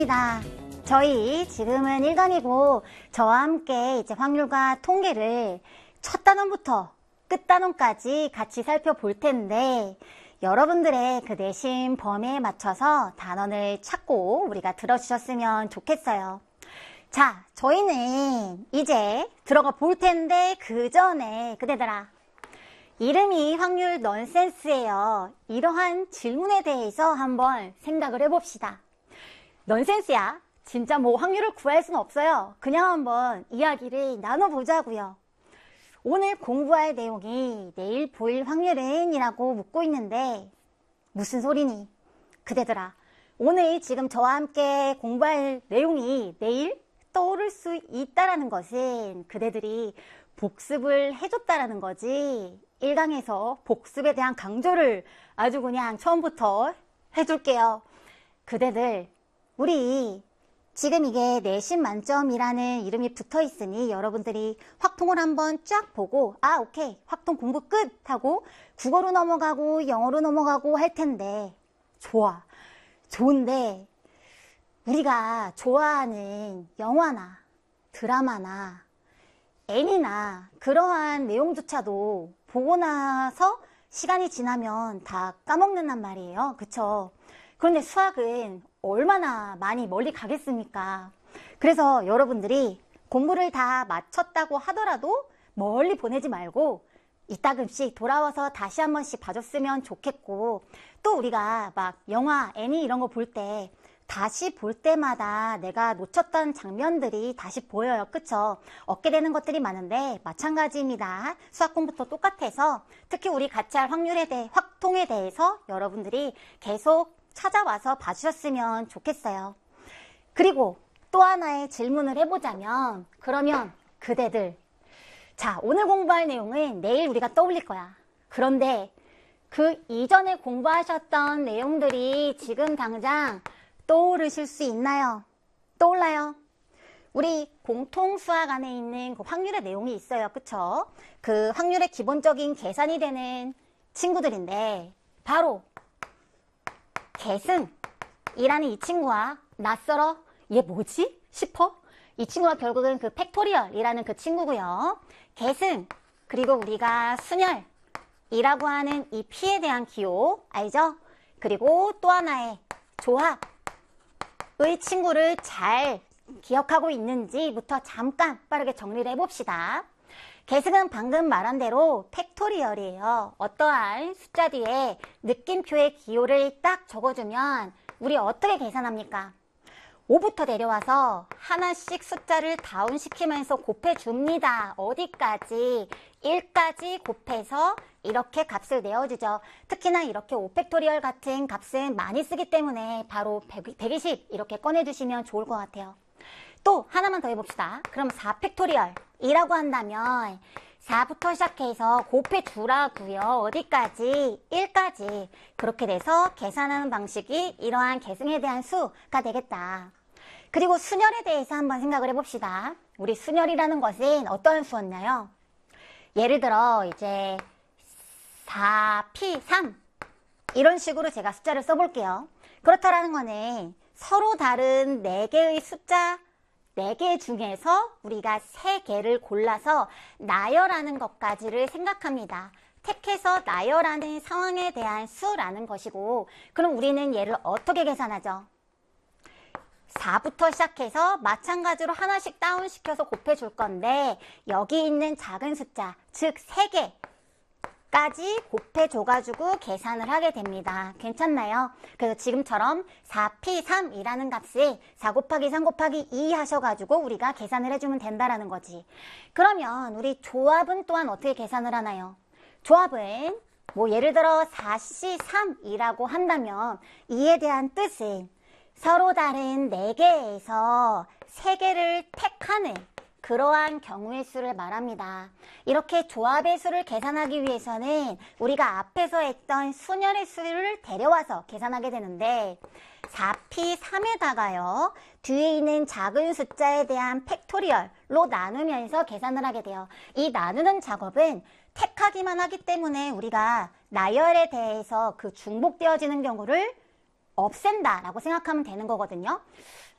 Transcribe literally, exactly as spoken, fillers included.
저희 지금은 일 단이고 저와 함께 이제 확률과 통계를 첫 단원부터 끝 단원까지 같이 살펴볼 텐데 여러분들의 그 내심 범위에 맞춰서 단원을 찾고 우리가 들어주셨으면 좋겠어요. 자, 저희는 이제 들어가 볼 텐데 그 전에 그대들아, 이름이 확률 넌센스예요. 이러한 질문에 대해서 한번 생각을 해봅시다. 넌센스야? 진짜 뭐 확률을 구할 수는 없어요. 그냥 한번 이야기를 나눠보자고요. 오늘 공부할 내용이 내일 보일 확률은? 이라고 묻고 있는데 무슨 소리니? 그대들아, 오늘 지금 저와 함께 공부할 내용이 내일 떠오를 수 있다라는 것은 그대들이 복습을 해줬다라는 거지. 일 강에서 복습에 대한 강조를 아주 그냥 처음부터 해줄게요. 그대들, 우리 지금 이게 내신 만점이라는 이름이 붙어 있으니 여러분들이 확통을 한번 쫙 보고 아 오케이 확통 공부 끝 하고 국어로 넘어가고 영어로 넘어가고 할 텐데 좋아 좋은데 우리가 좋아하는 영화나 드라마나 애니나 그러한 내용조차도 보고 나서 시간이 지나면 다 까먹는단 말이에요. 그쵸? 그런데 수학은 얼마나 많이 멀리 가겠습니까? 그래서 여러분들이 공부를 다 마쳤다고 하더라도 멀리 보내지 말고 이따금씩 돌아와서 다시 한 번씩 봐줬으면 좋겠고, 또 우리가 막 영화, 애니 이런 거 볼 때 다시 볼 때마다 내가 놓쳤던 장면들이 다시 보여요. 그쵸? 얻게 되는 것들이 많은데 마찬가지입니다. 수학 공부도 똑같아서 특히 우리 같이 할 확률에 대해, 확통에 대해서 여러분들이 계속 찾아와서 봐주셨으면 좋겠어요. 그리고 또 하나의 질문을 해보자면, 그러면 그대들, 자, 오늘 공부할 내용은 내일 우리가 떠올릴 거야. 그런데 그 이전에 공부하셨던 내용들이 지금 당장 떠오르실 수 있나요? 떠올라요? 우리 공통수학 안에 있는 그 확률의 내용이 있어요. 그쵸? 그 확률의 기본적인 계산이 되는 친구들인데 바로 계승이라는 이 친구와 낯설어? 얘 뭐지? 싶어? 이 친구가 결국은 그 팩토리얼이라는 그 친구고요. 계승, 그리고 우리가 순열이라고 하는 이 P에 대한 기호 알죠? 그리고 또 하나의 조합의 친구를 잘 기억하고 있는지부터 잠깐 빠르게 정리를 해봅시다. 계승은 방금 말한 대로 팩토리얼이에요. 어떠한 숫자 뒤에 느낌표의 기호를 딱 적어주면 우리 어떻게 계산합니까? 오부터 내려와서 하나씩 숫자를 다운시키면서 곱해줍니다. 어디까지? 일까지 곱해서 이렇게 값을 내어주죠. 특히나 이렇게 오 팩토리얼 같은 값은 많이 쓰기 때문에 바로 백이십 이렇게 꺼내주시면 좋을 것 같아요. 또 하나만 더 해봅시다. 그럼 사 팩토리얼이라고 한다면 사부터 시작해서 곱해주라고요. 어디까지? 일까지. 그렇게 돼서 계산하는 방식이 이러한 계승에 대한 수가 되겠다. 그리고 순열에 대해서 한번 생각을 해봅시다. 우리 순열이라는 것은 어떤 수였나요? 예를 들어 이제 사 피 삼 이런 식으로 제가 숫자를 써볼게요. 그렇다라는 거는 서로 다른 네 개의 숫자 네 개 중에서 우리가 세 개를 골라서 나열하는 것까지를 생각합니다. 택해서 나열하는 상황에 대한 수라는 것이고, 그럼 우리는 얘를 어떻게 계산하죠? 사부터 시작해서 마찬가지로 하나씩 다운시켜서 곱해줄 건데 여기 있는 작은 숫자, 즉 세 개까지 곱해줘가지고 계산을 하게 됩니다. 괜찮나요? 그래서 지금처럼 사 피 삼이라는 값을 사 곱하기 삼 곱하기 이 하셔가지고 우리가 계산을 해주면 된다라는 거지. 그러면 우리 조합은 또한 어떻게 계산을 하나요? 조합은 뭐 예를 들어 사 씨 삼이라고 한다면 이에 대한 뜻은 서로 다른 네 개에서 세 개를 택하는 그러한 경우의 수를 말합니다. 이렇게 조합의 수를 계산하기 위해서는 우리가 앞에서 했던 순열의 수를 데려와서 계산하게 되는데 사 피 삼에다가요 뒤에 있는 작은 숫자에 대한 팩토리얼로 나누면서 계산을 하게 돼요. 이 나누는 작업은 택하기만 하기 때문에 우리가 나열에 대해서 그 중복되어지는 경우를 없앤다 라고 생각하면 되는 거거든요.